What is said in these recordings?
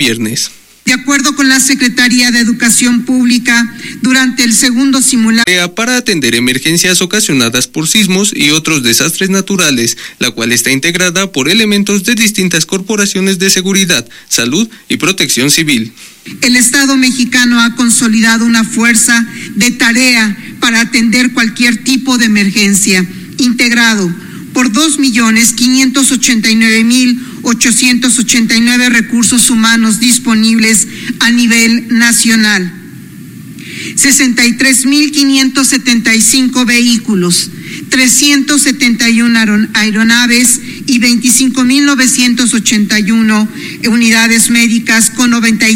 viernes. De acuerdo con la Secretaría de Educación Pública, durante el segundo simulacro Para atender emergencias ocasionadas por sismos y otros desastres naturales, la cual está integrada por elementos de distintas corporaciones de seguridad, salud y protección civil. el Estado mexicano ha consolidado una fuerza de tarea para atender cualquier tipo de emergencia, integrado por 2.589.889 recursos humanos disponibles a nivel nacional, 63.575 vehículos, 371 aeronaves y 25.981 unidades médicas con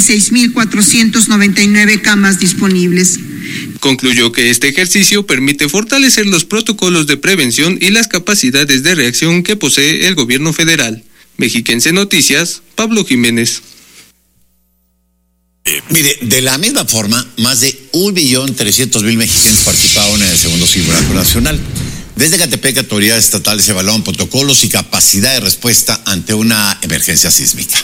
96.499 camas disponibles. Concluyó que este ejercicio permite fortalecer los protocolos de prevención y las capacidades de reacción que posee el gobierno federal. Mexiquense Noticias, Pablo Jiménez. Mire, de la misma forma, más de 1.300.000 mexicanos participaron en el segundo simulacro nacional. Desde Catepec, autoridades estatales evaluaron protocolos y capacidad de respuesta ante una emergencia sísmica.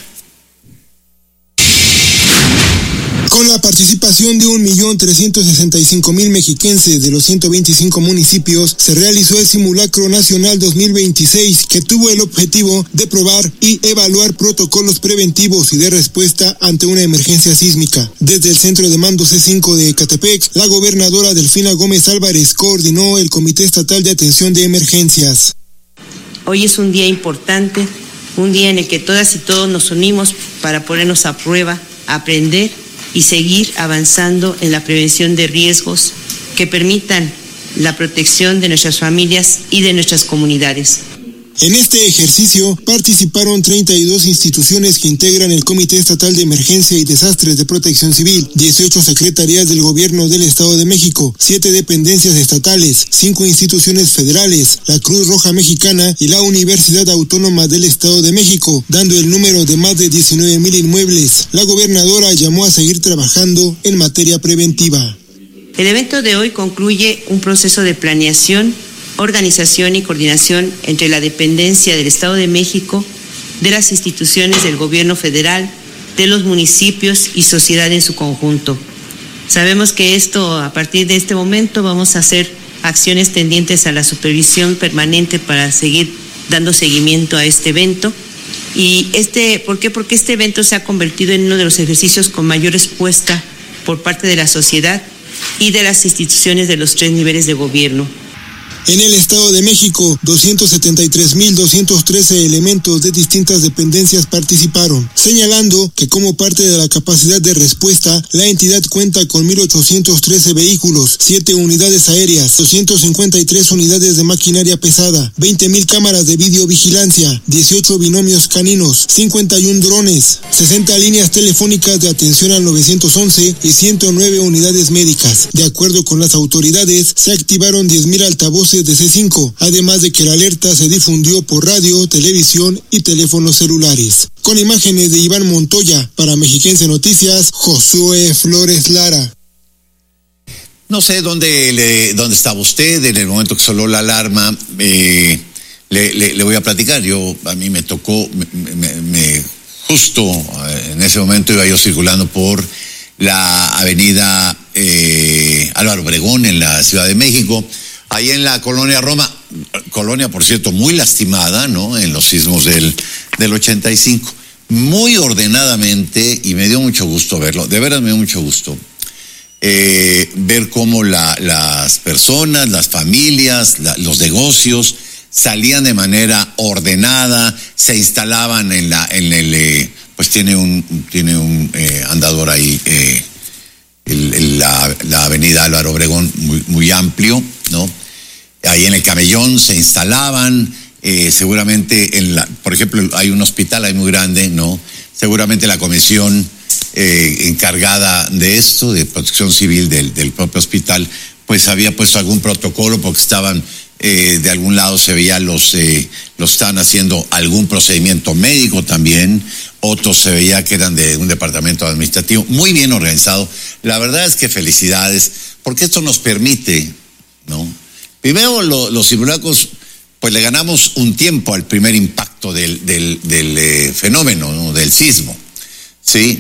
Con la participación de 1.365.000 mexiquenses de los 125 municipios, se realizó el Simulacro Nacional 2026, que tuvo el objetivo de probar y evaluar protocolos preventivos y de respuesta ante una emergencia sísmica. Desde el Centro de Mando C5 de Ecatepec, la gobernadora Delfina Gómez Álvarez coordinó el Comité Estatal de Atención de Emergencias. Hoy es un día importante, un día en el que todas y todos nos unimos para ponernos a prueba, aprender y seguir avanzando en la prevención de riesgos que permitan la protección de nuestras familias y de nuestras comunidades. En este ejercicio participaron 32 instituciones que integran el Comité Estatal de Emergencia y Desastres de Protección Civil, 18 secretarías del Gobierno del Estado de México, 7 dependencias estatales, 5 instituciones federales, la Cruz Roja Mexicana y la Universidad Autónoma del Estado de México, dando el número de más de 19,000 inmuebles. La gobernadora llamó a seguir trabajando en materia preventiva. El evento de hoy concluye un proceso de planeación, organización y coordinación entre la dependencia del Estado de México, de las instituciones del gobierno federal, de los municipios y sociedad en su conjunto. Sabemos que a partir de este momento vamos a hacer acciones tendientes a la supervisión permanente para seguir dando seguimiento a este evento. Y ¿por qué? Porque este evento se ha convertido en uno de los ejercicios con mayor respuesta por parte de la sociedad y de las instituciones de los 3 niveles de gobierno. En el Estado de México, 273.213 elementos de distintas dependencias participaron, señalando que como parte de la capacidad de respuesta, la entidad cuenta con 1.813 vehículos, 7 unidades aéreas, 253 unidades de maquinaria pesada, 20,000 cámaras de videovigilancia, 18 binomios caninos, 51 drones, 60 líneas telefónicas de atención al 911 y 109 unidades médicas. De acuerdo con las autoridades, se activaron 10,000 altavoces de C5, además de que la alerta se difundió por radio, televisión y teléfonos celulares. Con imágenes de Iván Montoya, para Mexiquense Noticias, Josué Flores Lara. No sé dónde estaba usted en el momento que sonó la alarma. Le voy a platicar. A mí me tocó, justo en ese momento iba yo circulando por la avenida Álvaro Obregón en la Ciudad de México. Ahí en la colonia Roma, colonia por cierto muy lastimada, ¿no? En los sismos del 85, muy ordenadamente, y me dio mucho gusto verlo, de veras me dio mucho gusto ver cómo las personas, las familias, los negocios salían de manera ordenada, se instalaban pues tiene un andador ahí, la avenida Álvaro Obregón muy amplio, ¿no? Ahí en el camellón se instalaban, seguramente por ejemplo, hay un hospital ahí muy grande, ¿no? Seguramente la comisión encargada de esto, de protección civil del propio hospital, pues había puesto algún protocolo porque estaban, de algún lado se veía los estaban haciendo algún procedimiento médico también, otros se veía que eran de un departamento administrativo, muy bien organizado. La verdad es que felicidades, porque esto nos permite, ¿no? Primero, los simulacros, pues le ganamos un tiempo al primer impacto del fenómeno, ¿no? Del sismo. ¿sí?